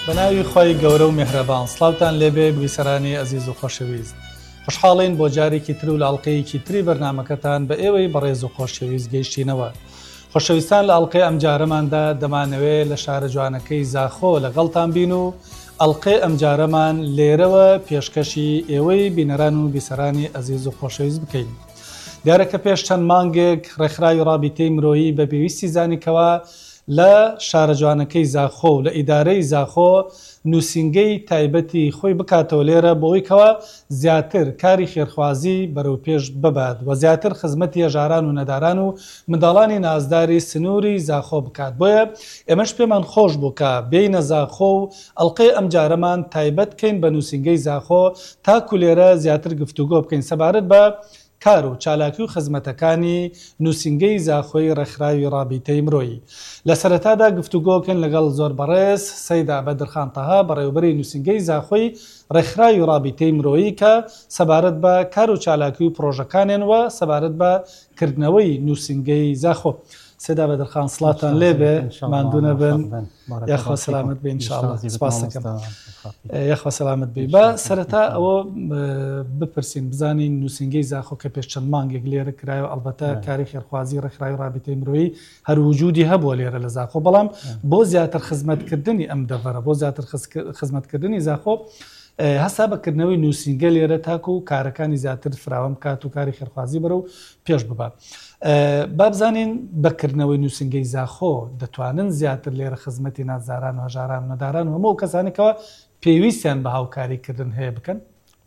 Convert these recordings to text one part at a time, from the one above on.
بەناوی خۆی گەورە و میهرەبان سڵاوتان لێبێ بیسەرانی ئەزیز و خۆشەویست. خوشحاڵین بۆ جارێکی تر و لە ئەڵقەیەکی تری بەرنامەکەتان بە ئێوەی بەڕێز و خۆشەویست گەیشتینەوە. خۆشەویستان لە ئەڵقەی ئەم جارەماندا دەمانەوێت لە شارە جوانەکەی زاخۆ لەگەڵتان بین و ئەڵقەی ئەم جارەمان لێرەوە پێشکەشی ئێوەی بینەران و بیسەرانی ئەزیز و خۆشەویست بکەین. دیارەکە پێش چەند مانگێک ڕێکخراوی ڕابطەی مرۆیی بە پێویستی زانیکەوە لە شارە جوانەکەی زاخۆ و لە ئیدارەی زاخۆ نووسینگەی تایبەتی خۆی بکاتەوە لێرە بۆیکەوە زیاتر کاری خێرخوازی بەرەو پێش ببات و زیاتر خزمەتی هێژاران و نەداران و منداڵانی نازداری سنووری زاخۆ بکات. بۆیە ئێمەش پێمان خۆش بووکە بینە زاخۆ و ئەڵقەی ئەم جارەمان تایبەت بکەین بە نووسینگەی زاخۆ تاکو لێرە زیاتر گفتوگۆ بکەین سەبارەت بە کار و چالاکی و خزمەتەکانی نووسینگەی زاخۆی ڕێکخراوی ڕابطەی مرۆیی. لە سەرەتادا گفتوگۆکن لەگەڵ زۆر بەڕێز سەیدا بەدرخان تەها بەڕێوەبەری نووسینگەی زاخۆی ڕێکخراوی ڕابطەی مرۆیی کە سەبارەت بە کار و چالاکی و پرۆژەکانیان وە سەبارەت بە کردنەوەی نووسینگەی زاخۆ. سێدا بەدرخان سڵاتان لێبێ ماندوونە بن یاخوا سەلامت بێ ئینشاءڵڵا. سپاس دەکەم یاخوا سەلامت بێ. بە سەرەتا ئەوە بپرسین بزانین نووسینگەی زاخۆ کە پێش چەند مانگێک لێرە کرایەوە ئەلبەتە کاری خێرخوازی ڕێکخراوی ڕابطەی مرۆیی هەر وجودی هەبووە لێرە لە زاخۆ، بەڵام بۆ زیاتر خزمەتکردنی ئەم دەڤەرە بۆ زیاتر خزمەتکردنی زاخۆ هەستا بەکردنەوەی نووسینگە لێرە تاکو و کارەکانی زیاتر فراوەم بکات و کاری خێرخوازی بەرەو پێش ببات. با بزانین بەکردنەوەی نووسینگەی زاخۆ دەتوانن زیاتر لێرە خزمەتی نازداران و هەژاران و نەداران و هەموو کەسانێکەوە پێویستیان بە هاوکاریکردن هەیە بکەن.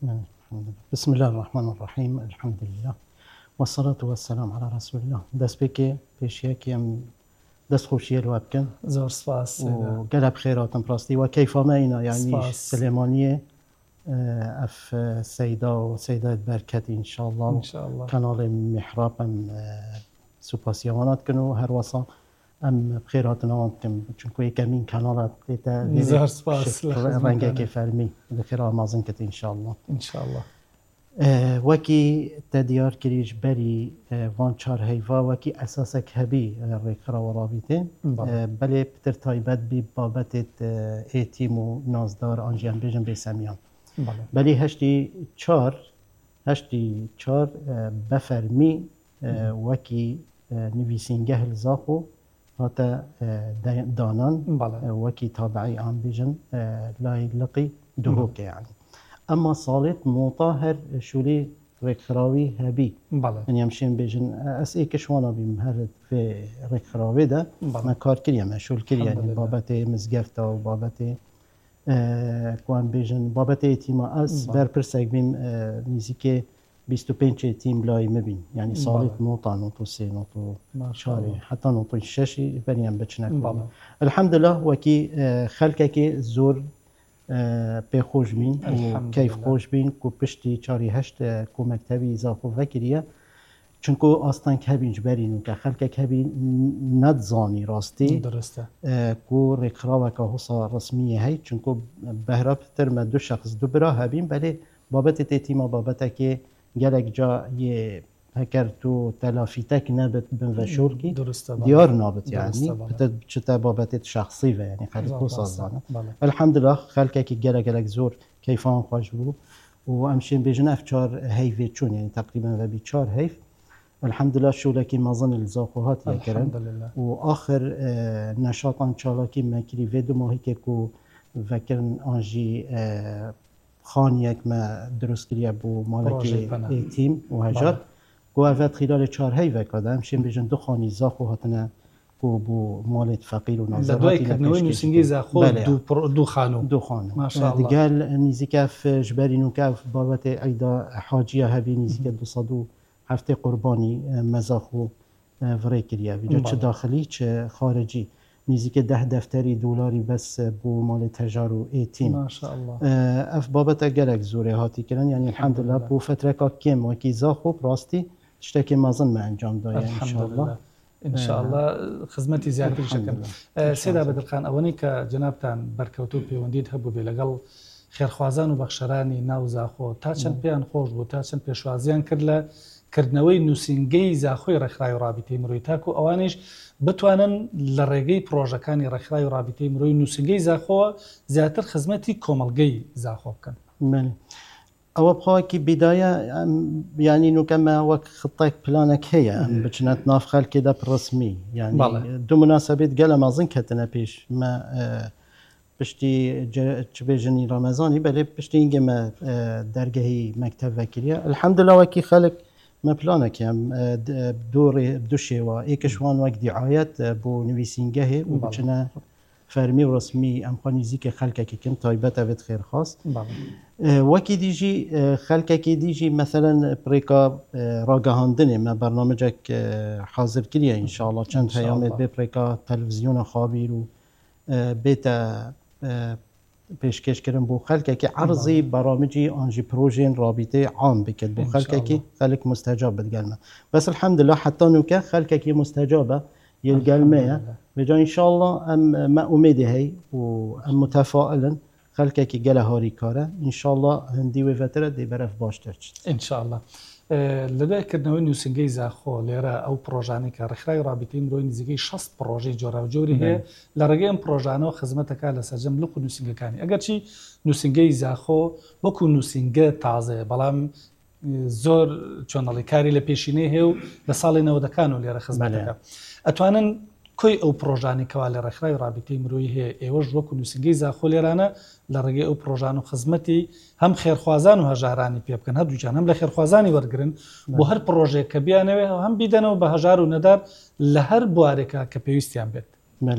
بسم الله الرحمن الرحیم الحمد لله والصلاة والسلام على رسول الله. دەستپێکێ پێشیەکی ئەم دەستخۆشیە لوا بکەن. زۆر سپاس و گەلە بخێراتم ڕاستی و کەیفامەینە یعنی سلێمانیە ئەف سەیدا و سەیدایت بەرکەتی ئینشاءالله کەناڵی میحرابم سوپاسیەوانات کن و هەروەسا ئەم بخێراتنەوان بکەم چونکە یەکەمین کەناڵات دێتە ڕەنگێکی فەرمی بخێرا ئامازن کردی ئینشاءالله. وەکی تە دیار کریش بەری وان چار هەیڤا وەکی ئەساسێک هەبی ڕێکخراوە ڕابطێ بەلێ پتر تایبەت بی بابەتێت ئێتیم و نازدار ئانژیان بێژن بێسەمیان. بەلی هەشتی چار بەفەرمی وەکی نویسینگە هەلزاخۆ هاتە دانان وەکی تابعی ئان بێژن لای لقی دوهۆکە یعنی. ئەمما ساڵێت مۆتا هەر شووری ڕێکخراوی هەبی ئەنیەمشێن بێژن ئەس ئێکەشوانە بیم هەر ڕێکخراوێدا مە کار کریە مەشول کریە بابەتێ مزگەفتە و بابەتێ کوان بێژن بابەتە ئێتیمە ئەس بەرپرسێک بیم نزیکێ 25 ئێتیم لای مەبین یعنی ساڵێت نۆتا نۆتۆ سێ نۆتۆ چارێ حتا نۆتۆ شەشی بەریان بچنەک الحەمدلله وەکی خەلکێکی زۆر پێخۆش بین و کەیف خۆش بین و پشتی چاری هەشت کۆمەکتەبی زاخۆ ڤەکریە چونکو ئاستانک هەبینج بەرین و کە خەلکێک هەبی نەتزانی ڕاستی کو ڕێکخراوەکە هۆسا ڕسمیە هەی چونکو بەهرا پترمە دو شخص دو برا هەبین بەلێ بابەتی تێتیمە بابەتەکێ گەلێک جا یێ هەکەرت و تەلافیتەک نەبێت بنڤەشۆرکی دیار نابێت یعنی پتر بچتە بابەتێت شخصیڤە یعنی خەلک خۆ سازانە. الحەمدلله خەلکێکی گەلەگەلێک زۆر کەیفان خۆش بوو و ئەمشێن بێژن ئەف چار هەیڤێ چوون یعنی تقریبا بەبی چار هەیڤ الحمدلله شولکی مازن الزاخۆ هاتیە کردن و آخر نشاطان چالاکی مەکری وێ دو ماهیکێک و vekirn an jî xaniyek me durust kiriye bû malekê êtîm û hejar ku ev ve xîlalê çar heyvek de em şên bêjin du xanî zaxo hatine ku bû malê feqîr û nazarkirnewê nûsîngê zaxo du xano digel nîzîk ev ji berî nûk ev babetê eyda haciya hebî nîzîk du sed û heftê qurbanî me zaxo virê kiriye vîca çi daxilî çi xarecî nîzîkê 10 defterî dolarî bes bû malê hejar û êtîm ev babete gelek zorê hatî kirin yanî elhamdülillah bû fetreka kêm wekî zaxo rastî tiştekê mezin me encam daye inşallah İnşallah xizmetî ziyadî şekin. Sêda Bedirxan ewenî ke cenabtan berkewtû pêwendî hebû bê legal xêrxwazan û bexşeranî nav zaxo ta çend pêyan xweş bû ta çend pêşwaziyan kir le کردنەوەی نووسینگەی زاخۆی ڕێکخراوی و رابطەی مرۆیی تاکو ئەوانش بتوانن لە ڕێگەی پرۆژەکانی ڕێکخراوی و رابطەی مرۆیی نووسینگەی زاخۆوە زیاتر خزمەتی کۆمەڵگەی زاخۆ بکەن. ئەوە بخواکی بیدایە ینی نوکەمە وەک خطێک پلانێک هەیە ئەم بچنەت ناف خەلکێدا ڕسمی ینی دوو مناسبێت گەلە مازن کەتنە پێش پشتی بێژنی ڕەمەزانی بەلێ پشتی گەمە دەرگەهی مەکتەب وەکیلیە الحەمدلله وەکی خەلک مە پلانێکم دوو شێوە ئێکشوان وەک دیعایەت بۆ نوویسینگەهێ و بچنە فەرمی و ڕسمی ئەمخوا نزیکە خەلکێکی کەم تایبەتە بێت خێرخواست وەکی دیژی خەلکێکی دیژی مەسەلەن پرێکا ڕاگەهاندنێ مە بەرنامەجێک حاضر کردیە ئینشاءڵڵا چەند هەیامێت بێ پرێکا تەلڤیزیۆنە خابیر و بێتە پێشکەشکردن بۆ خەلکێکی عەرزی بەرامجی ئانژی پرۆژێن رابطەی عام بکرد بۆ خەلکێکی خەلک مستەجاب بتگەلمە بەس الحەمدلله حتا نوکە خەلکێکی مستەجابە یلگەلمەیە بجا ئینشاءڵڵا ئەم مە ئومێدی هەی و ئەم متەفائلن خەلکێکی گەلە هاریکارە ئینشاءڵڵا هەندی وێڤەترە دێ بەرەف باشتر چێت ئینشاءڵڵا لەدایکردنەوەی نووسینگەی زاخۆ لێرە ئەو پرۆژانێک کە ڕێکخراوی رابطەی مرۆیی نزیکەی 60 پرۆژەی جۆراوجۆری هەیە لە ڕێگەی ئەم پرۆژانەوە خزمەتەکە لە سەرجەم لوق و نووسینگەکانی ئەگەرچی نووسینگەی زاخۆ وەکو نووسینگە تازەیە بەڵام زۆر چۆنەڵی کاری لە پێشینەی هەیە و لە ساڵی 90ەکان و لێرە خزمەتەکە ئەتوانن کۆی ئەو پرۆژانی کەوا لە ڕێکخراوی رابطەی مرۆیی هەیە ئێوەش وەکو نووسینگەی زاخۆ لێرانە لە ڕێگەی ئەو پرۆژان و خزمەتی هەم خێرخوازان و هەژارانی پێ بکەن هەردووچان هەم لە خێرخوازانی وەرگرن بۆ هەر پرۆژێک کە بیانەوێ هەم بیدەنەوە بە هەژار و نەدار لە هەر بوارێکە کە پێویستیان بێت.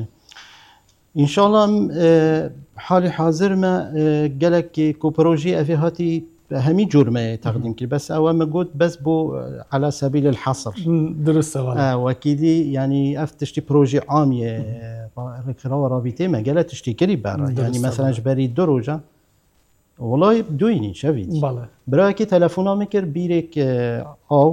ئینشاءڵڵا حالی حاضرمە گەلێکی کۆپرۆژی ئەفێ هاتی هەمی جورمەیە تەقدیم کرد بەس ئەوە مەگوت بەس بۆ على سبیل الحصر درستەوە وەکیدی ینی ئەف تشتی پرۆژی عامیە ڕێکخراوە رابطەی مەگەلە تشتیکەری بەڕە ینی مەسەلەن بەری دو ڕۆژە وڵای دوینی شەوید برایەکی تەلەفۆنا میکرد بیرێک ئاو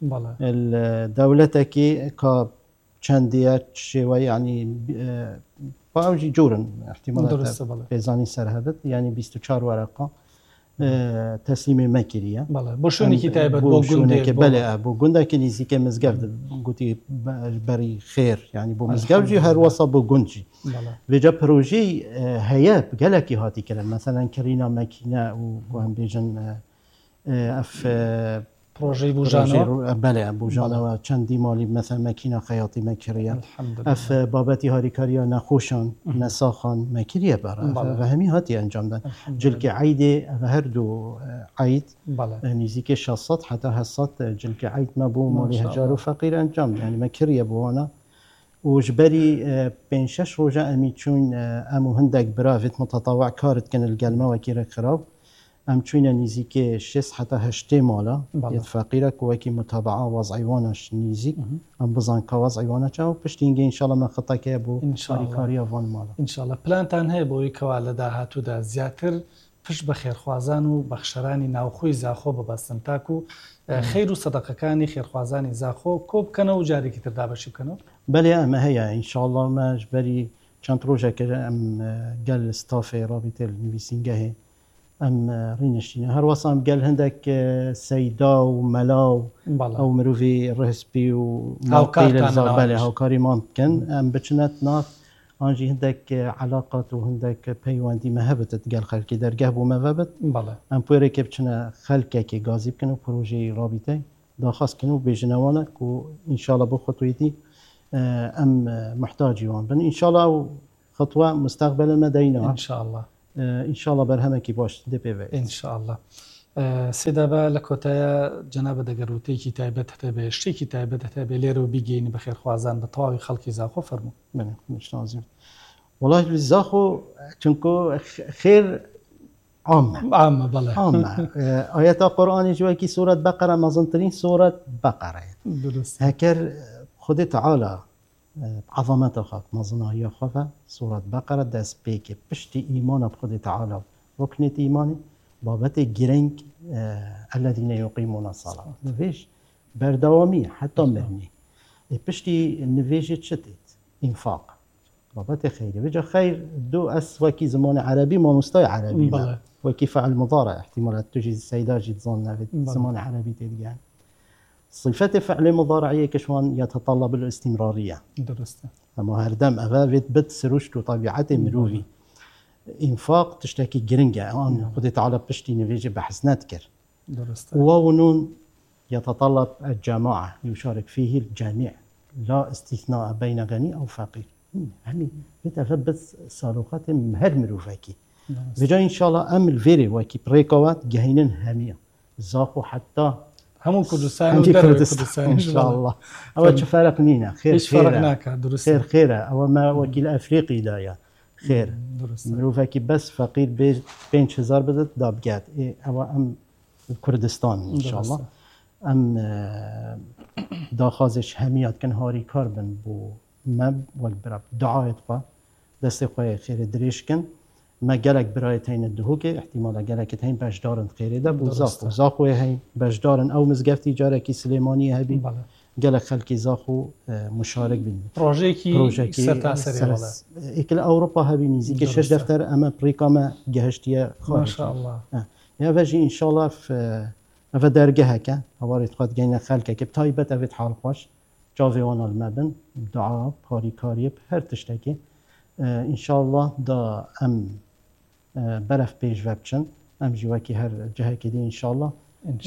دەولەتێکی کە چەندیە شێوە ینی باوجی جورن احتیمال پێزانی سەر هەبێت ینی 24 وەرەقا تەسلیمی مەکریە بۆ شوێنێکی تایبەت بۆ گوندێک بەلێ بۆ گوندێکی نزیکە مزگەوت گوتی بەری خێر ینی بۆ مزگەوتی هەروەسا بۆ گونجی بێجا پرۆژەی هەیە گەلێکی هاتی کردن مەسەلەن کەرینا مەکینە و بۆ هەم بێژن ئەف پرۆژەی بوژانەوە بەلێ بوژانەوە چەندی مالی مەسەل مەکینە خەیاتی مەکریە ئەف بابەتی هاریکاریە نەخۆشان نەساخان مەکریە بەڕە بە هەمی هاتی ئەنجامدان جلکی عیدێ ئەە هەردوو عید نزیکە 600 حتا 700 جلکی عید مە بۆ مالی هەجار و فەقیر ئەنجام ینی مەکریە بۆوانە وژبەری 5-6 ڕۆژە ئەمی چوون ئەم و هەندێک براڤێت متەتەوع کارت کەن گەلمەوەکی ڕێکخراو ئەم چوینە نزیکێ 6 حتا 8 ماڵە فەقیرە کۆوەکی متابعە وەزعیوانەش نزیک ئەم بزان کە وەزعیوانە چاو پشتینگە ئینشاءڵڵا مە خەتەکەیە بۆ ئینشاءڵڵا وان ماڵە ئینشاءڵڵا پلانتان هەیە بۆی کەوا لە داهاتوودا زیاتر پشت بە خێرخوازان و بەخشەرانی ناوخۆی زاخۆ ببەستن تاکو خەیر و سەدەقەکانی خێرخوازانی زاخۆ کۆ بکەنەوە و جارێکی تر دابەشی بکەنەوە بەلێ ئەمە هەیە ئینشاءڵڵا مەش بەری چەند ڕۆژێک ئەم گەل ستافی رابطەی نوویسینگە هەیە ئەم ڕینشتینە هەروەسام گەل هەندێک سەیدا و مەلا و ئەو مرۆڤی ڕێسپی و هاوکاریمان بکەن ئەم بچنەت ناف ئانژی هەندێک علاقات و هەندێک پەیوەندی مەهەبێتت گەل خەلکی دەرگەه بۆ مەڤەبێت ئەم پوێرێکی بچنە خەلکێکی گازی بکەن و پرۆژەی رابطەی داخواستکن و بێژنەوانە و ئینشاءڵڵا بۆ خۆتویەتی ئەم محتاجی وان بن ئینشاءڵڵا و خطوە مستەقبەلە دەینەوە ئینشاءڵڵا ئینشاءڵڵا بەرهەمێکی باش دەپێوێت ئینشاءڵڵا سێدابە لە کۆتایە جەنابە دەگەڕوتێکی تایبەت هەتە بێ شتێکی تایبەت هەتە بێ لێرەوە بیگەینی بە خێرخوازان بە تەواوی خەڵکی زاخۆ فەرموو شتازیم وڵای زاخۆ چونکۆ خێر عامە بەڵێ ئاەتا قورئانی جوایکی سورەت بەقەرە مەزنترین سورەت بەقەرەیە هەکەر خودی تەعالی عظمەتە خاک مەزناییە خۆفە سورەت بەقەرە دەست پێکێ پشتی ئیمانە بخودی تەعالی ڕکنێتی ئیمانی بابەتی گرنگ الذين يقيمون الصلاة نوێژ بەردەوامی حتا مرنی پشتی نوێژی چتێت ئینفاق بابەتی خەیرە بجا خەیر دوو ئەس وەکی زمانی عەرەبی مامۆستای عەرەبی وەکی فعل مضارع احتیمالات توژی سەیداژی زان نەوێت زمانی عەرەبی تێدگیان صفة فعل مضارعية كشوان يتطلب الاستمرارية درسته اما هردم أغا بد سروشت وطبيعته مروفي إنفاق تشتكي جرنجة أنا خذ تعالى بشتي نفيجي بحسنات كر درسته ونون يتطلب الجماعة يشارك فيه الجميع لا استثناء بين غني أو فقير همي بتغبط صاروخات مهر مروفاكي بجا إن شاء الله أم الفيري وكي بريكوات جهينن همية زاخو حتى همون كردستان كردستان إن شاء الله أول فرق نينا خير إيش فرقناك درسته خير أو ما وكيل أفريقي دايا خير مروفاكي بس فقير 5000 بدت دابجات أو أم كردستان إن شاء الله ام داخازش همیات کن هاری کار بن بو مب والبراب دعایت با دست خواه خیر دریش کن ما گلک برای تین دهو که احتمالا گلک تین بجدارن خیره ده بو زاخو هی بجدارن او مزگفتی جاره کی سلیمانی هبی گلک خلکی زاخو مشارک بین پروژه کی سر تاثری والا ایکل اوروپا هبی نیزی که شش دفتر اما پریکا ما گهشتیه خارج ما شاء الله یا وجی ان شاء الله أفا درجها كا هوارد قد جينا خلكه كب تايبت أفيد حال خوش جاويوانا المبن دعاء باري كاريب هر تشتكي إن شاء الله دا أم برف بيج وابشن أم جواكي هر جهة كدي إن شاء الله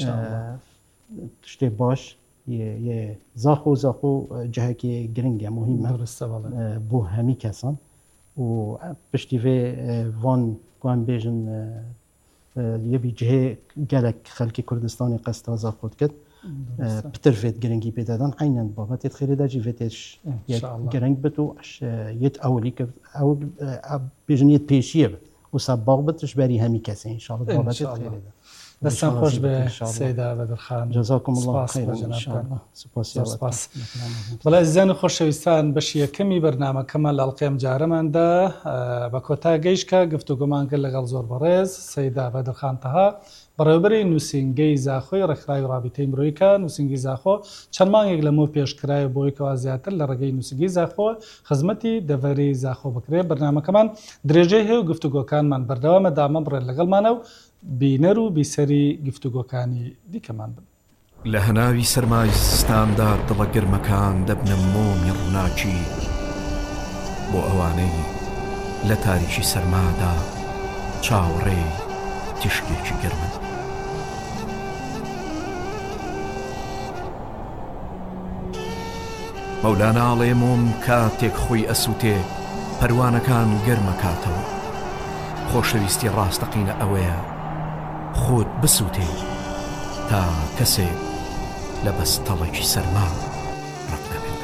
تشتي باش يه زاخو جهة كي جرينجا مهمة بو همي كسان و بشتي في وان قوان بيجن یبی جهه گلک خلکی کردستانی قصد زاخود کرد بترفید گرنگی پیدادن عیناً بابت خیلی دا جیفتش گرنگ بتو یت اولی که او بیجنیت پیشیه بد و سباق بتش بری همی کسی انشاءالله بابت خیلی دا دستان خوش به سیده بدرخان جزاکم الله خیرا انشاءالله سپاس بەڵێ عزیزانی خۆشەویستان بەشی یەکەمی بەرنامەکەمان لە ئەڵقەی ئەم جارەماندا بە کۆتا گەیشتکە گفتوگۆمان کرد لەگەڵ زۆر بەڕێز سەیدا بەدرخان تەها بەڕێوەبەری نووسینگەی زاخۆی ڕێکخراوی ڕابطەی مرۆییکە نووسینگی زاخۆ چەند مانگێک لەمەوە پێشکرایە بۆی کەوا زیاتر لە ڕێگەی نووسینگی زاخۆ خزمەتی دەڤەری زاخۆ بکرێت بەرنامەکەمان درێژەی هەیە و گفتوگۆکانمان بەردەوامە دامە بڕێت لەگەڵمانە و بینەر و بیسەری گفتوگۆکانی دیکەمان بن لە هەناوی سەرمای زستاندا دڵە گرمەکان دەبنە مۆمی ڕووناکی بۆ ئەوانەی لە تاریکی سەرمادا چاوەڕێی تیشکێکی گەرمن مەولاناڵێ مۆم کاتێک خۆی ئەسووتێ پەروانەکان گەرمەکاتەوە خۆشەویستی ڕاستەقینە ئەوەیە خۆت بسووتێ تا کەسێک لە بەستەڵێکی سەرما ڕەت نەبێت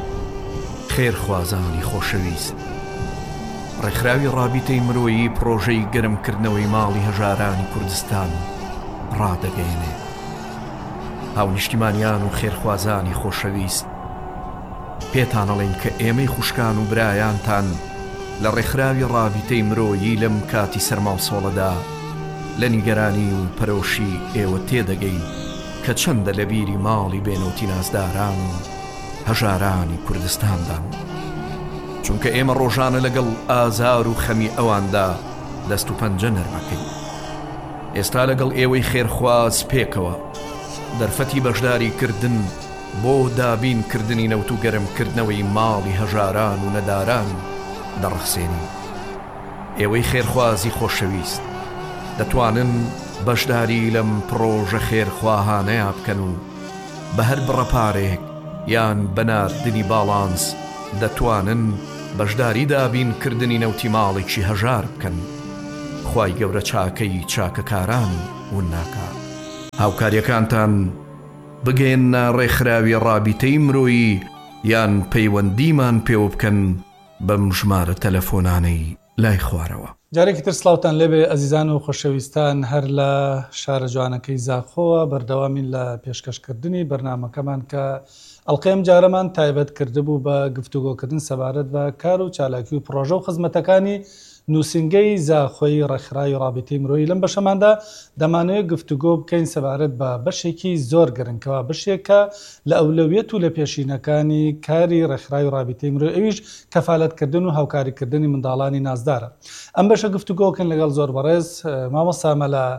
خێرخوازانی خۆشەویست ڕێکخراوی ڕابطەی مرۆیی پرۆژەی گەرمکردنەوەی ماڵی هەژارانی کوردستان ڕادەگەیەنێ هاونیشتیمانیان و خێرخوازانی خۆشەویست پێتانەڵێن کە ئێمەی خوشکان و برایانتان لە ڕێکخراوی ڕابطەی مرۆیی لەم کاتی سەرماوسۆڵەدا لە نیگەرانی و پەرۆشی ئێوە تێدەگەین کە چەندە لە بیری ماڵی بێنەوتی نازداران و هەژارانی کوردستاندان چونکە ئێمە ڕۆژانە لەگەڵ ئازار و خەمی ئەواندا دەست و پەنجە نەرمەکەین ئێستا لەگەڵ ئێوەی خێرخواز پێکەوە دەرفەتی بەشداری کردن بۆ دابینکردنی نەوت و گەرمکردنەوەی ماڵی هەژاران و نەداران دەڕخسێنین ئێوەی خێرخوازی خۆشەویست دەتوانن بەشداری لەم پرۆژە خێرخواهانەیە بکەن و بە هەر بڕەپارێک یان بەناردنی باڵانس دەتوانن بەشداری دابینکردنی نەوتی ماڵێکی هەژار بکەن خوای گەورە چاکەی چاکەکاران ون ناکا هاوکاریەکانتان بگەێنە ڕێکخراوی ڕابطەی مرۆیی یان پەیوەندیمان پێوە بکەن بەم ژمارە تەلەفۆنانەی لای خوارەوە جارێکی تر سلااوتان لێبێ ئەزیزان و خۆشەویستان هەر لە شارە جوانەکەی زاخۆوە بەردەوامین لە پێشکەشکردنی بەرنامەکەمان کە ئەڵقەی جارەمان تایبەت کردبوو بە گفتوگۆکردن سەبارەت بە کار و چالاکی و پرۆژە و خزمەتەکانی نووسینگەی زاخۆی ڕێکخراوی ڕابطەی مرۆیی لەم بەشەماندا دەمانەوێت گفتوگۆ بکەین سەبارەت بە بەشێکی زۆر گرنگەوە بەشێکە لە ئەولەویەت و لە پێشینەکانی کاری ڕێکخراوی ڕابطەی مرۆیی ئەویش کەفالەتکردن و هاوکاریکردنی منداڵانی نازدارە ئەم بەشە گفتوگۆکن لەگەڵ زۆر بەڕێز مامۆستا مەلا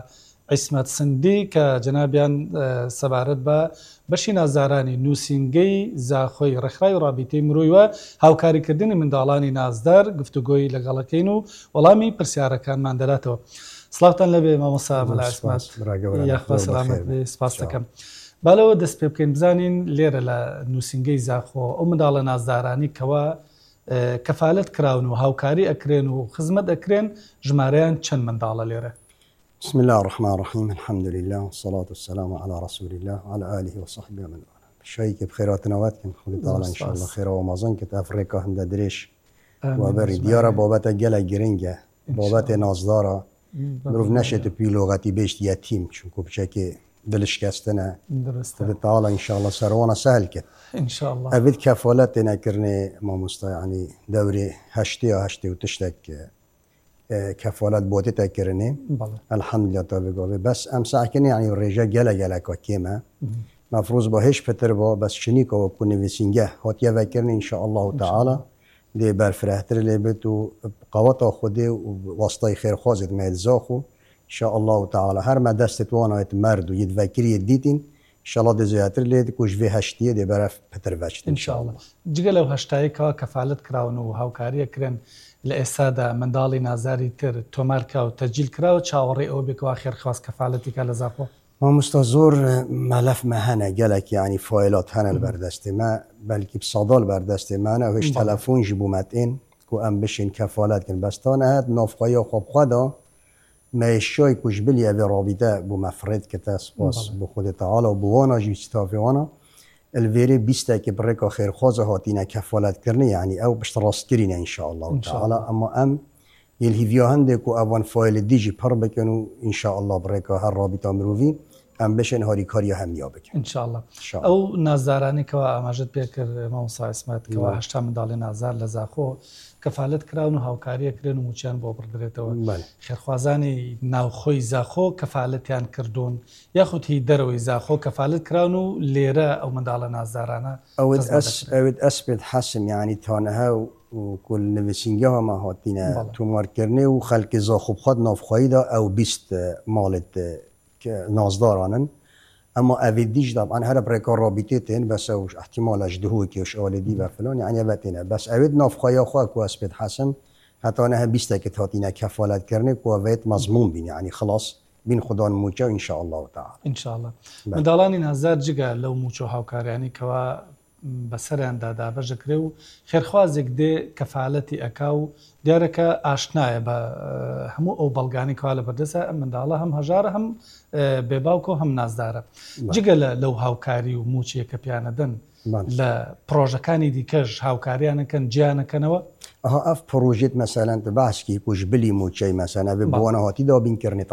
عیسمەت سندی کە جەنابیان سەبارەت بە بەشی نازدارانی نووسینگەی زاخۆی ڕێکخراوی ڕابطەی مرۆییوە هاوکاریکردنی منداڵانی نازدار گفتوگۆی لەگەڵەکەین و وەڵامی پرسیارەکانمان دەداتەوە. سڵاوتان لەبێ مامۆستا مەلا عیسمەت، یاخوا سەلامەت بێ، سپاس دەکەم. بالەوە دەست پێ بکەین بزانین لێرە لە نووسینگەی زاخۆ ئەو منداڵە نازدارانی کەوا کەفالەت کراون و هاوکاری ئەکرێن و خزمەت ئەکرێن ژمارەیان چەند منداڵە لێرە؟ بسم الله الرحمن الرحيم الحمد لله والصلاة والسلام على رسول الله وعلى آله وصحبه ومن والاه. شيء بخيرات نوات كن خلي تعالى إن شاء الله خير ومازن كت أفريقيا هند دريش وبري ديارة بابات جلا جرينجا بابات نازدارا بروف نشأت بلغتي بيشت يتيم شنكو بشكل دلش كاستنا خلي تعالى إن شاء الله سروانا سهل كت إن شاء الله. أبد كفالتنا كرني ما مست يعني دوري هشتي وتشتك كفالات بوتي تكرني الحمد لله طبعا بس امسح كني يعني الرجال جلا كيما مفروض باهش فتربا بس شنيكو وكون نويسينجه هات يفكرني ان شاء الله تعالى دي برفرهتر اللي بتو قوات خودي وواسطه خير خوازت ما يتزاخو ان شاء الله تعالى هر ما دستت وانا يتمرد ويتفكر يديتين ان شاء الله دي زياتر اللي كوش في هشتيه دي برف فترفشت ان شاء الله. جگەلەو هەشتایی کەوا کەفالەت کراون و هاوکاریە کرێن لە ئێستادا منداڵی نازاری تر تۆمارکە و تەجیل کراوە چاوەڕێ ئەوە بێکەوە خێرخواست کەفالەتی کە لە زاخۆ مامۆستا زۆر مەلەف مە هەنە گەلێک یعنی فایلات هەنە بەردەستی ما بەلکی سادال بەردەستی مانە هێش تەلەفۆنژی بوومەتئین کو ئەم بشین کەفالەت کن بەستانە هەت نافخوایە خۆبخوادا مەیشای کوژبلی ئەوێ رابطە بوو مەفرێت کە تا سپاس بۆ خودی تەعاڵە و بوانا جی ستافێوانە الفيري بيستك بريكا خير خوزة هاتينا كفالات كرني يعني أو باش تراسترينا إن شاء الله تعالى أما أم يلهي فيو هندك وأفان فايل ديجي بربكنو إن شاء الله بريكا هالرابطة مروفي أم بشن هاري كاريا هم يابك إن شاء الله. أو نازداراني كوا أماجد بيكر مامۆستا عیسمەت كوا هشتا منداڵی نازدار لە زاخۆ کەفالەت کراون و هاوکاریە کرێن و موچیان بۆ بڕدرێتەوە خێرخوازانی ناوخۆی زاخۆ کەفالەتیان کردوون یاخود هی دەرەوەی زاخۆ کەفالەت کراون و لێرە ئەو منداڵە نازدارانە ئەوت ئەسپێت حەسم یعنی تانەها وكل نویسینگەها ما هاتینا تومارکردنی و خەلکی زاخۆ بخواد نافخواییدا ئەو 20 ماڵت نازدارانن اما افيديش طبعا هذا بريكار رابطتين بس وش احتمال اجدهوك وش اولدي وفلان يعني ابتنا بس اودنا في خيا اخوك واسبت حسن حتى انا بيستك تاتينا كفالات كرنك وفيت مضمون بين يعني خلاص بين خدان موچا ان شاء الله تعالى ان شاء الله منداڵانی نازدار جگە لەو موچۆ هاوکاریانی کەوا بەسەریاندا دابەژە کرێ و خێرخوازێک دێ کەفالەتی ئەکا و دیارەکە ئاشنایە بە هەموو ئەو بەڵگانی کەوا لە بەردەسە ئەم منداڵە هەم هەژارە هەم بێباوکە و هەم نازدارە جگە لەو هاوکاری و موچیە کە پیانەدەن لە پرۆژەکانی دیکەش هاوکاریانەکەن جیانەکەنەوە ئەها ئەف پرۆژێت مەسەلەن باسکی کوژبلی موچەی مەسەلەن بێ بۆوانە هاتی دابینکردنی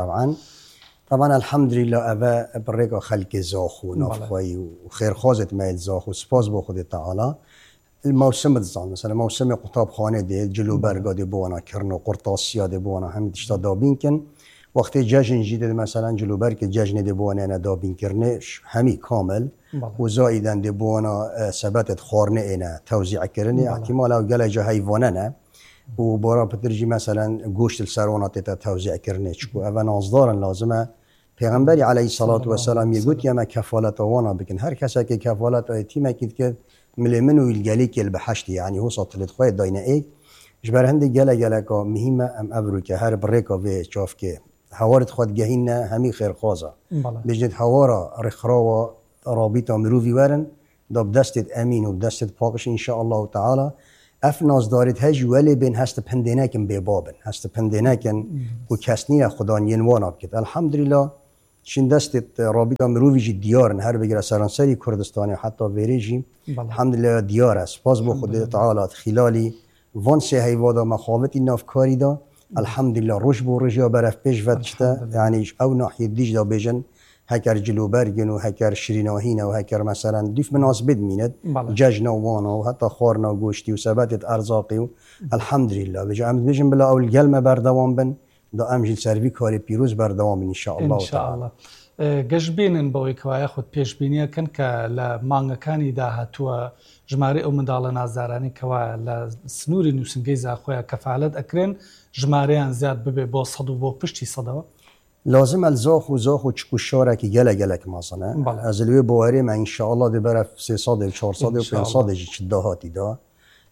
طبعا الحمد لله أبا بريكا خلق زاخو نافخوي وخير خوازت ما يتزاخو سپاس بو خود تعالى الموسم الزان مثلا موسم قطاب خانه دي جلو برقا دي بوانا كرنو قرطاسيا دي بوانا هم دشتا دابين كن وقت جاجن جديد مثلا جلو برق جاجن دي بوانا انا دابين كرنش همي كامل وزائدا دي بوانا ثبتت خارنه انا توزيع كرني احتمال او جلا حيواننا وبورا بترجي مثلا گوشت السرونات توزيع كرني چكو اول نازدارن لازمه پیغمبری علیه الصلاة والسلام میگوید که ما کفالت وانا بکن هر کسی که کفالت آیتی مکید که ملمن و الگلی که البحشتی یعنی هو ساطلت خواهد داینه ایک جبر هنده گله که مهمه ام ابرو که هر بریکا و چاف که هوارت خود گهین همی خیر خوازه بجد هوارا رخرا و رابطه مروفی ورن دا بدستت امین و بدستت پاکش انشاءالله تعالی اف نازدارت هج ولی بین هست پندینکن ببابن هست پندینکن و کسنی خدا نینوانا بکد الحمدلله شین دستت رابطه مروفی جی دیارن هر بگیره سرانسری کردستانی حتی ویریجی الحمدلله دیار است باز بو خود تعالی خلالی وان سه هیوادا مخاوتی نافکاری دا الحمدلله روش بو رجا برف پیش ودشته یعنی او ناحیه دیج دا بیجن هکر جلوبرگن و هکر شریناهین و هکر مثلا دیف مناسبت میند ججنا و وانا و حتی خورنا و گوشتی و ثبتت ارزاقی و الحمدلله بجم بلا اول گلم بردوام بن دا امجل سروی کاری پیروز بردوام ان شاء الله تعالی گەشت بینن بەوەی کەوایە خودت پێشبینیەکەن کە لە مانگەکانی داهاتووە ژمارە ئەو منداڵە نازدارانی کەوا لە سنووری نووسنگەی زاخۆیە کەفالەت ئەکرێن ژمارەیان زیاد ببێ بۆ 100 و بۆ پشتی 100ەوە لازم الزاخ و زاخ و چکو شارکی گلک مثلا از الوی باوری ما ان شاء الله دی بر 300 و 400 و 500 چ دهاتی دا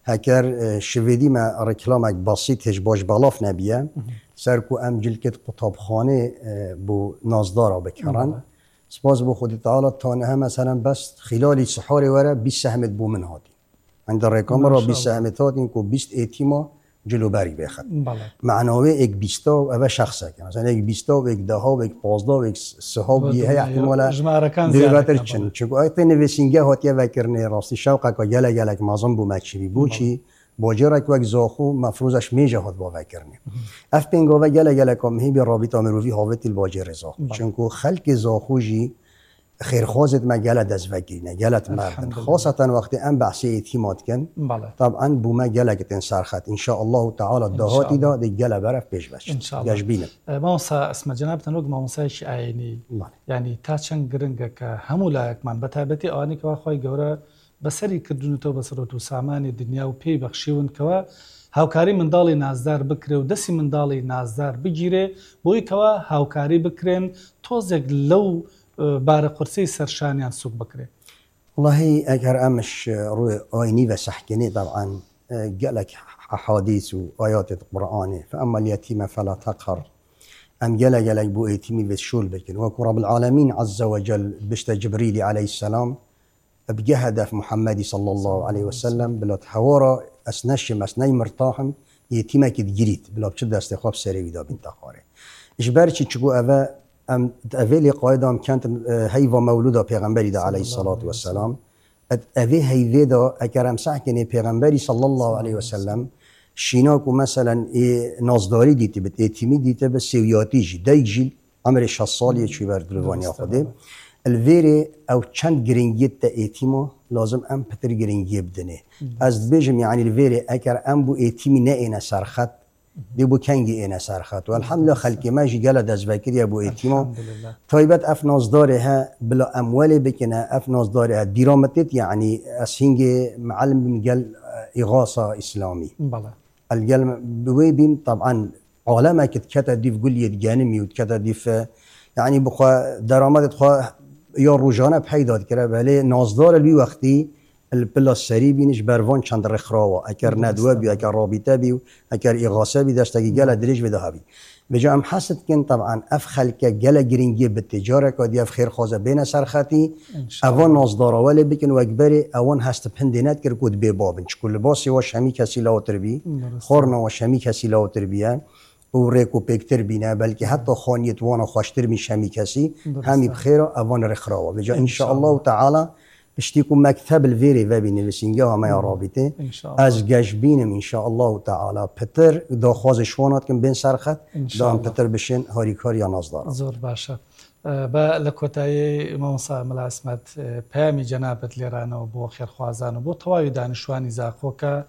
هکر شویدی ما رکلامک بسیط هج باش بلاف نبیه سرکو ام جلکت قطابخانه بو نازدارا بکرن سپاس بو خود تعالی تانه مثلا بس خلال سحار وره 20 سهمت بو من هاتی عند الرقم را 20 سهمت هاتی کو 20 ایتیما جلو بری بخد معناوی یک 20 و اوه شخصه که مثلا یک 20 و یک 10 و یک 15 و یک 3 و یه احتمالا دیگه چن چون ایت نویسینگه هاتیه وکرنه راستی شوقه که گلک مازن بو مچری بو چی باجرک وک زاخو مفروضش میجه هات با وکرنه اف پنگاوه گلک هم هی به رابطه امروی هاوت الباجر زاخو چون که خلق زاخو جی خیرخوازت ما گلت از وگرینه گلت مردن خاصتا وقتی ام بحثی اعتماد کن طبعا بو ما گلت انصرخت ان شاء الله تعالی دهاتی دا دی گل برف پیش بش گشبینم ماموسا اسم جنابتن وگ ماموسایش عینی یعنی تا چند گرنگه که همو لایک من بتابتی آنی که خوای گوره بسری کردون تو بسرت و سامان دنیا و پی بخشیون که هاوکاری منداڵی نازدار بکرێ و دەستی منداڵی نازدار بگیرێ بۆی کەوا هاوکاری بکرێن تۆزێک لەو بارە قورسەی سەرشانیان سوک بکرێ. والله ئەگەر ئەمش ڕووی ئاینی بە سەحکێنێ طبعا گەلێک ئەحادیث و ئايات قورئانێ فأما اليتيم فلا تقهر ئەم گەلێک بۆ ئێتیمی بێت شۆل بکەن وەکو رب العالمین عز وجل بشتە جبريل عليه السلام بجه هدف محمد صلى الله عليه وسلم بلات هوارا اسنشم اسنای مرتاحم یتیمه که گیرید بلا بچه دست خواب سری ویدا بین تخاره اجبر چی چگو اولی قایدام کانت هیوا مولودا پیغمبری دا علیه الصلاة والسلام اوی هیوی دا اکرم سحکنه پیغمبری صلی الله علیه وسلم شیناکو مثلا نازداری دیته بت یتیمی دیته به سویاتی جی دیگ جیل عمر 60 سالیه چی بر دلوانی آخده الویره او چند گرینگیت تا ایتیمو لازم ام پتر گرینگی بدنه از بيجم يعني الویره اگر ام بو ایتیمی نه اینا سرخط دی بو کنگی اینا سرخط و الحمدلله خلقی ماجی گل دست بکری بو ایتیمو طایبت اف نازداره ها بلا اموال بکنه اف نازداره ها دیرامتت يعني اسهنگ معلم بمجل اغاثه اسلامي بله الجل بوي بيم طبعا عالمه كت ديف قليت جانمي وكت ديف يعني بخوا درامت خوا یا روزانه پیدا کرده ولی نازدار الوی وقتی الپلاس سری بینش بروان چند رخراوا اگر ندوه بی اگر رابطه بی اگر اغاثه بی دستگی گل دریج بده هبی بجا ام حسد کن طبعا اف خلقه گل گرینگی به تجاره کادی اف خیر خوازه بین سرخطی اوان نازدار ولی بکن و اکبری اوان هست پندینت کر کود بی بابن چکو لباسی و شمی کسی لاوتر بی خورنا و شمی کسی لاوتر بیه و ریکو پیکتر بینه بلکه حتی خانیت وانا خوشتر میشه می کسی همی بخیر اوان رخراوا بجا ان شاء الله تعالی بشتیکو مکتب الویری و بنویسینگه همه رابطه از گشبینم ان شاء الله تعالی پتر دا خوازشوانات کن بین سرخط دا هم پتر بشین هاریکاری نازدار زور باشه با لکوتای ماموسا ملا اسمت پیامی جنابت لیرانه و بو خیرخوازان و بو تواوی دانشوانی زاخو که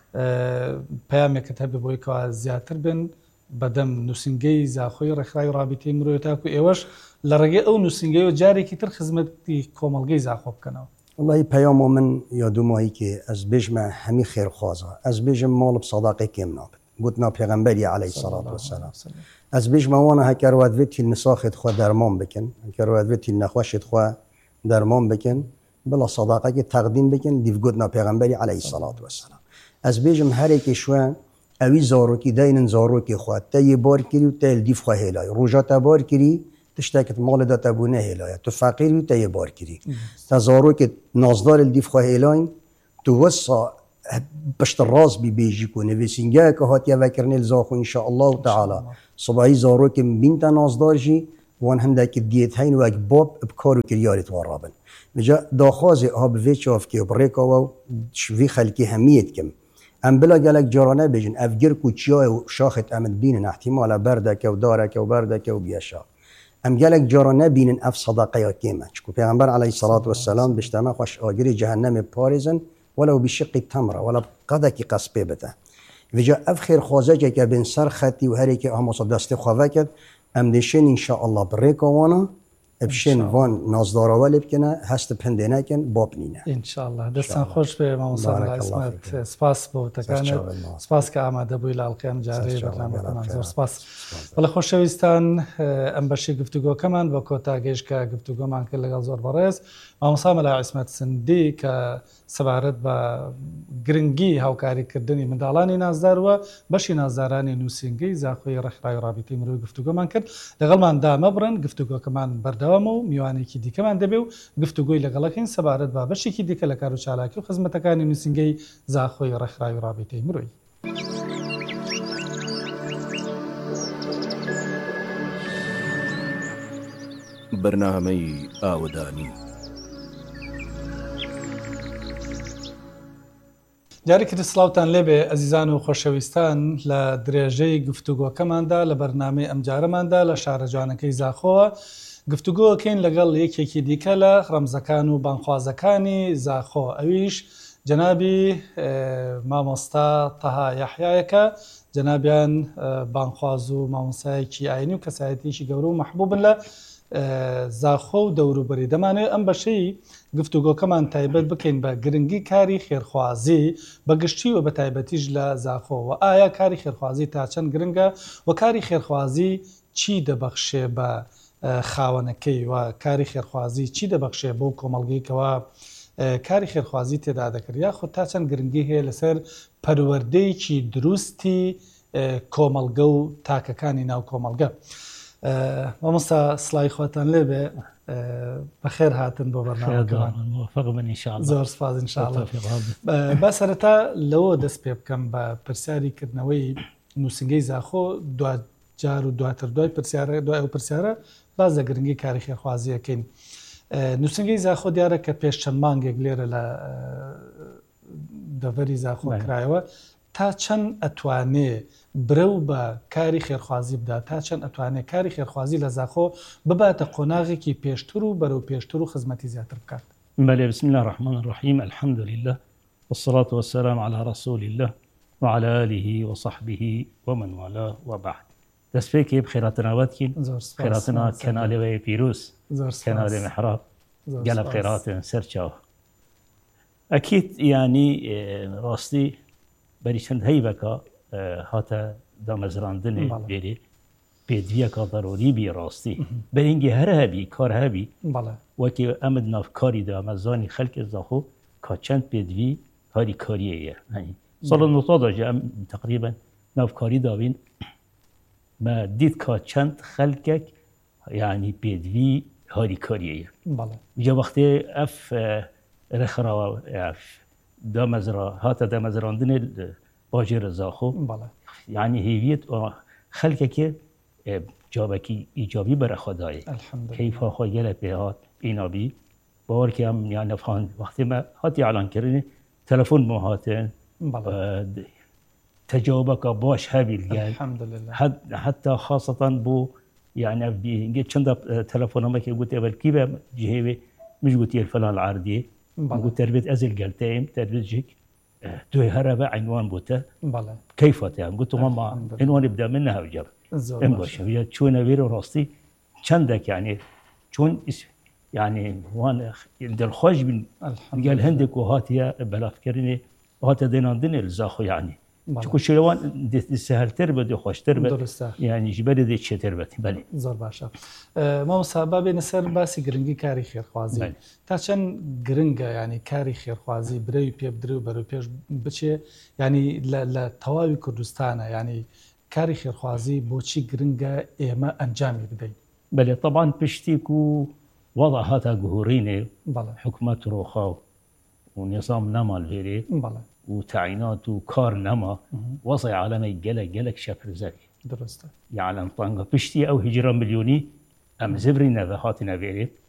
پیامی کتبی بوی که زیادتر بین بدم نوسنگی زاخوی رخرای رابطه مرویتا کو ایوش لرگه او نوسنگی و جاری کی تر خدمتی کوملگی زاخوب کنه والله پیام من یادم هایی که از بجم همی خیر خوازه از بجم مال بصداقه کم نابد گوتنا پیغمبری علیه الصلاة والسلام از بجم وانا هکر ودویتی نساخت خوا درمان بکن هکر ودویتی نخوشت خوا درمان بکن بلا صداقه که تقدیم بکن دیو گوتنا پیغمبری علیه الصلاة والسلام از بجم هر ایک شوان اوی زاروکی داینن زاروکی خواهد تا یه بار کری و تا الدیف خواه هلای روژا تا بار کری تشتاکت مال دا تبونه هلای تو فقیری و تا یه بار کری تا زاروکی نازدار الدیف خواه هلاین تو وصا پشت راز بی بیجی کو نویسینگه که هات یا وکرنی الزاخو انشاءالله تعالی صبحی زاروکی بین تا نازدار جی وان هندک دیت هین و اک باب بکارو کریارت وارابن بجا داخوازی ها بوی چاف که بریکا و شوی خلکی همیت کم ام بلا گلک جارانه بجن افگر کوچیای و شاخت امد بینن احتمالا بردک و دارک و بردک و بیاشا ام گلک جارانه بینن اف صداقه یا کیمه چکو پیغمبر علیه الصلاة والسلام بشتما خوش آگری جهنم پارزن ولو بشق تمره ولا قدکی قصبه بده وجا اف خیر خوازه که بین سر خطی و هری که هموصا دست خواه کد ام دیشن انشاءالله بریکوانا بشین وان نازدارا بکنه هست پنده نکن باب نینه انشاءالله دستان خوش به مامۆستا عیسمەت سپاس بۆ وتەکانت سپاس کە ئامادە بووی لە ئاڵقەیەم جارەی بەرنامەکەمان زۆر سپاس بەڵێ خۆشەویستان ئەم بەشی گفتوگۆکەمان بە کۆتا گەیشت کە گفتوگۆمان کرد لەگەڵ زۆر بەڕێز مامۆستا مەلا عیسمەت سندی کە سەبارەت بە گرنگی هاوکاریکردنی منداڵانی نازداروە بەشی نازدارانی نووسینگەی زاخۆی ڕێکخراوی رابطەی مرۆڤی گفتوگۆمان کرد لەگەڵمان دامەبڕن گفتوگۆکەمان بەردەوامە و میوانێکی دیکەمان دەبێ و گفتوگۆی لەگەڵەکەین سەبارەت بە بەشێکی دیکە لە کار و چالاکی و خزمەتەکانی نووسینگەی زاخۆی ڕێکخراوی رابطەی مرۆڤی. بەرنامەی ئاوەدانی جارێکی سلااوان لێبێ ئەزیزان و خۆشەویستان لە درێژەی گفتوگۆکەماندا لە بەرنامەی ئەمجارەماندا لە شارە جوانەکەی زاخۆوە گفتوگۆکەین لەگەڵ یەکێکی دیکە لە ڕەمزەکان و بانخوازەکانی زاخۆ ئەویش جەنابی مامۆستا تەها یەحیایەکە جەنابیان بانخواز و مامۆستایەکی ئاینی و کەسایەتیشی گەورە و مەحبوبن لە زاخۆ و دەوروبەری دەمانێت ئەم بەشەی گفتوگۆکەمان تایبەت بکەین بە گرنگی کاری خێرخوازی بەگشتی و بە تایبەتیش لە زاخۆوە ئایا کاری خێرخوازی تا چەند گرنگە و کاری خێرخوازی چی دەبەخشێ بە خاوەنەکەی و کاری خێرخوازی چی دەبەخشێ بۆ کۆمەڵگەیکەوە کاری خێرخوازی تێدا دەکرد یاخود تا چەند گرنگی هەیە لەسەر پەروەردەیەکی دروستی کۆمەڵگە و تاکەکانی ناو کۆمەڵگە. مامۆستا سڵای خواتان لێبێ بەخێر هاتن بۆ بەرنامەکەمان زۆر سپاس ئینشاءالله. با سەرەتا لەوە دەست پێ بکەم بە پرسیاریکردنەوەی نووسینگەی زاخۆ جار و دواتر دوای ئەو پرسیارە باز لە گرنگی کاری خێرخوازیەکەین. نووسینگەی زاخۆ دیارە کە پێش چەند مانگێک لێرە لە دەڤەری زاخۆ کرایەوە تا چەند ئەتوانێ برە و بە کاری خێرخوازی بدات تا چەند ئەتوانێت کاری خێرخوازی لە زاخۆ بباتە قۆناغێکی پێشتر و بەرەو پێشتر و خزمەتی زیاتر بکات. بەڵێ بسم الله الرحمن الرحیم الحمد لله والصلاة والسلام على رسول الله وعلى آله وصحبه ومن والاه وبعد. دەست پێکێ بخێراتناوەتکین خێراتنا کەناڵەوەی پیرۆز کەناڵی محراب گەلە بخێراتن سەرچاوە ئەکید ینی ڕاستی بەری چەند هەیبەکە هاتە دامەزراندنێ بێرێ پێدویەکە ضروري بی ڕاستی بەرینگی هەر هەبی کار هەبی وەکی ئەمد نافکاری دامەزانی خەلکی زاخۆ کا چەند پێدوی هاری کاریەیە ساڵ نۆتاداژە ئەم تقریبا نافکاری داوین ما دیت کا چەند خەلکێک یعنی پێدوی هاری کاریەیە جا وەختێ ئەف رێکخراوە دامەزرا هاتە دامەزراندنێ باژێرە زاخۆ یعنی هێویەت خەلکێکێ جابەکی ئیجابی بەرەخۆدایە کەیفا خۆ گەلە پێهات ئینابی باوەڕکی ئەم یانە وەختێ مە هاتی ئەعلانکردنێ تەلەفۆن بۆ هاتن تجاوبك باش هابي الجال حتى خاصة بو يعني قلت شندا تلفون ما قلت قبل كيف جهوي مش قلت الفلان العرضي قلت تربيت ازل قلتين تربيت جيك توي هربا عنوان بوتا كيف يعني قلت ماما عنوان يبدا منها وجاب امبوش شو نبيرو راستي شندك يعني شون يعني وانا عند الخوج من قال هندك وهاتيا بلا فكرني وهات ديناندن الزاخو يعني چکو شیوان سهلتر بده خوشتر بده یعنی جبری دی چتر بده بله زۆر باشە مامۆستا با بێنە سەر باسی گرنگی کاری خێرخوازی تا چەند گرنگە ینی کاری خێرخوازی برەوی پێ بدرێ و بەرەو پێش بچێ ینی لە تەواوی کوردستانە ینی کاری خێرخوازی بۆچی گرنگە ئێمە ئەنجامی بدەین. بله طبعا پشتیک و وضع هاتا جهورینه حکومت روخا و نظام نمال ویری وتعيينات وكار نما وصي عالمي جلك شفر زكي درسته يعلم طنجة بشتي أو هجرة مليوني أم زبري نذهات نبيري